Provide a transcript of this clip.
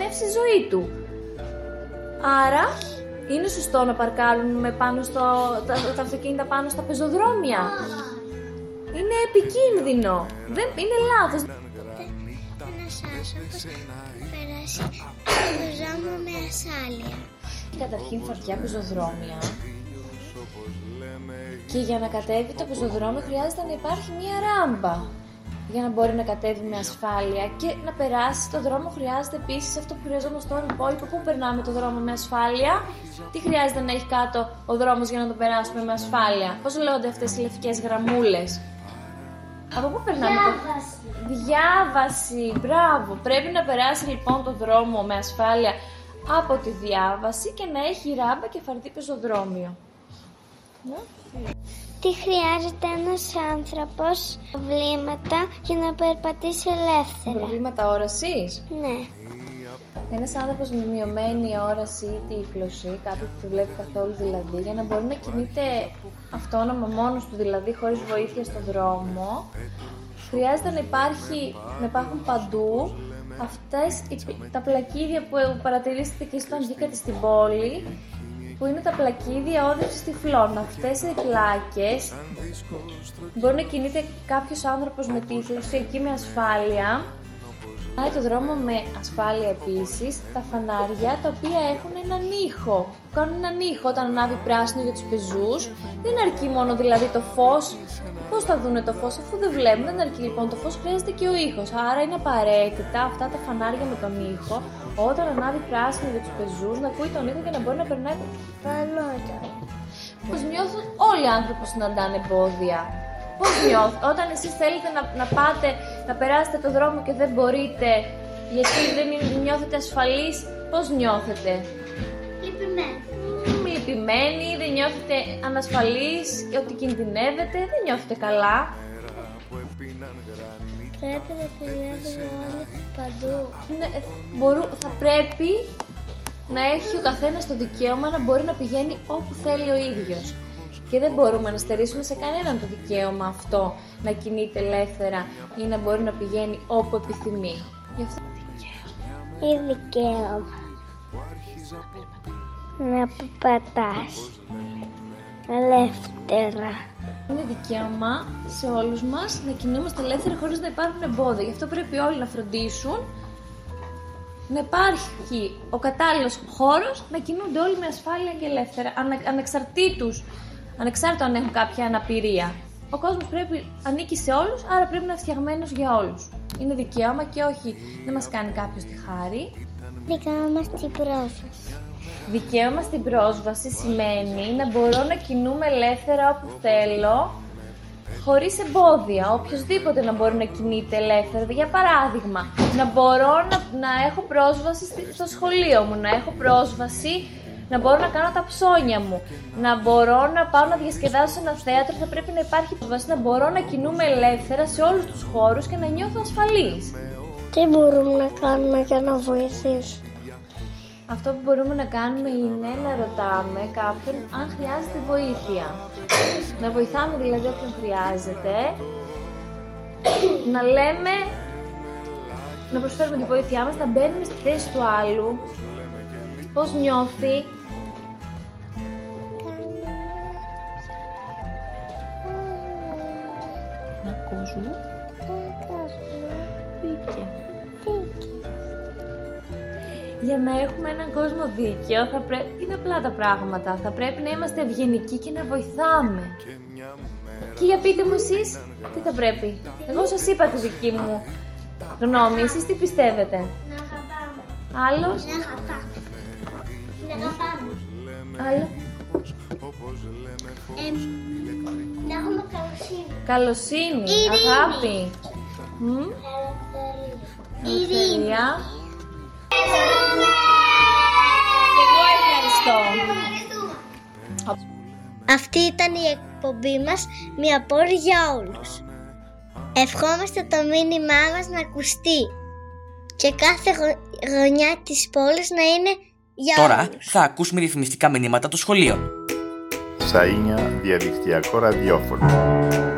ερμηνεύσει η ζωή του. Άρα, είναι σωστό να παρκάρουμε τα αυτοκίνητα πάνω στα πεζοδρόμια. Είναι επικίνδυνο. Είναι λάθος. Ένας άνθρωπος περάσει το δρόμο με ασφάλεια. Καταρχήν φαρδιά πεζοδρόμια. Και για να κατέβει το πεζοδρόμιο χρειάζεται να υπάρχει μία ράμπα. Για να μπορεί να κατέβει με ασφάλεια και να περάσει το δρόμο χρειάζεται επίσης αυτό που χρειαζόμαστε στον υπόλοιπο. Πού περνάμε το δρόμο με ασφάλεια, τι χρειάζεται να έχει κάτω ο δρόμος για να το περάσουμε με ασφάλεια, πώς λέγονται αυτές οι λευκές γραμμούλες. Από πού περνάμε Διάβαση, μπράβο. Πρέπει να περάσει λοιπόν το δρόμο με ασφάλεια από τη διάβαση και να έχει ράμπα και φαρδί πεζοδρόμιο. Τι χρειάζεται ένας άνθρωπος, προβλήματα για να περπατήσει ελεύθερα? Προβλήματα όρασης? Ναι. Ένας άνθρωπος με μειωμένη όραση ή τύφλωση, κάποιος που δεν βλέπει καθόλου δηλαδή, για να μπορεί να κινείται αυτόνομα μόνος του, δηλαδή χωρίς βοήθεια στον δρόμο, χρειάζεται να υπάρχουν παντού αυτές τα πλακίδια που παρατηρήσετε και όταν βγήκατε στην πόλη, που είναι τα πλακίδια όδευσης τυφλών. Αυτές οι πλάκες μπορεί να κινείται κάποιος άνθρωπος με τύφλωση εκεί με ασφάλεια. Πάει το δρόμο με ασφάλεια επίσης τα φανάρια τα οποία έχουν έναν ήχο. Κάνουν έναν ήχο όταν ανάβει πράσινο για τους πεζούς. Δεν αρκεί μόνο δηλαδή το φως. Πώς θα δούνε το φως αφού δεν βλέπουν? Δεν αρκεί λοιπόν το φως, χρειάζεται και ο ήχος. Άρα είναι απαραίτητα αυτά τα φανάρια με τον ήχο όταν ανάβει πράσινο για τους πεζούς να ακούει τον ήχο και να μπορεί να περνάει Πώς νιώθουν όλοι οι άνθρωποι που συναντάνε εμπόδια? Πώς νιώθουν όταν εσείς θέλετε να πάτε, να περάσετε το δρόμο και δεν μπορείτε γιατί δεν νιώθετε ασφαλείς? Πώς νιώθετε? Λυπημένοι, δεν νιώθετε ανασφαλείς, ότι κινδυνεύετε, δεν νιώθετε καλά. Πρέπει να πηγαίνουμε όλοι παντού. Θα πρέπει να έχει ο καθένας το δικαίωμα να μπορεί να πηγαίνει όπου θέλει ο ίδιος. Και δεν μπορούμε να στερήσουμε σε κανέναν το δικαίωμα αυτό να κινείται ελεύθερα ή να μπορεί να πηγαίνει όπου επιθυμεί. Γι' αυτό είναι δικαίωμα να πατάς ελεύθερα. Είναι δικαίωμα σε όλους μας να κινούμαστε ελεύθερα χωρίς να υπάρχουν εμπόδια. Γι' αυτό πρέπει όλοι να φροντίσουν να υπάρχει ο κατάλληλος χώρος να κινούνται όλοι με ασφάλεια και ελεύθερα, ανεξάρτητα αν έχουν κάποια αναπηρία. Ο κόσμος ανήκει σε όλους, άρα πρέπει να είναι φτιαγμένος για όλους. Είναι δικαίωμα και όχι να μας κάνει κάποιος τη χάρη. Δικαίωμα στην πρόσβαση. Δικαίωμα στην πρόσβαση σημαίνει να μπορώ να κινούμαι ελεύθερα όπου θέλω, χωρίς εμπόδια. Οποιοςδήποτε να μπορεί να κινείται ελεύθερα. Για παράδειγμα, να μπορώ να έχω πρόσβαση στο σχολείο μου, να έχω πρόσβαση να μπορώ να κάνω τα ψώνια μου, να μπορώ να πάω να διασκεδάσω σε ένα θέατρο, θα πρέπει να υπάρχει πρόσβαση, να μπορώ να κινούμαι ελεύθερα σε όλους τους χώρους και να νιώθω ασφαλής. Τι μπορούμε να κάνουμε για να βοηθήσουμε? Αυτό που μπορούμε να κάνουμε είναι να ρωτάμε κάποιον αν χρειάζεται βοήθεια. Να βοηθάμε δηλαδή όποιον χρειάζεται, να λέμε, να προσφέρουμε τη βοήθειά μας, να μπαίνουμε στη θέση του άλλου, πώς νιώθει. Να ακούσουμε. Για να έχουμε έναν κόσμο δίκαιο, είναι απλά τα πράγματα. Θα πρέπει να είμαστε ευγενικοί και να βοηθάμε. Και για πείτε μου εσείς, τι θα πρέπει? Εγώ σας είπα τη δική μου γνώμη, εσείς τι πιστεύετε? Να αγαπάμε. Άλλος? Να αγαπάμε. Να αγαπάμε. Άλλο? Να έχουμε καλοσύνη. Καλοσύνη, Ειρήνη. αγάπη. Ελευθερία. Και εγώ ευχαριστώ. Αυτή ήταν η εκπομπή μας, μια πόλη για όλους. Ευχόμαστε το μήνυμά μας να ακουστεί και κάθε γωνιά της πόλης να είναι για Τώρα όλους. θα ακούσουμε διαφημιστικά μηνύματα των σχολείων. Σαΐνια διαδικτυακό ραδιόφωνο.